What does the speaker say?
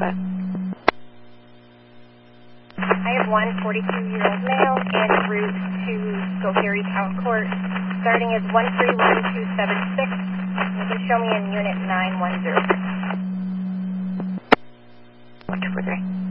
5. I have one 42-year-old male en route to Schoharie Town Court, starting as 131276. You can show me in unit 9106. 123.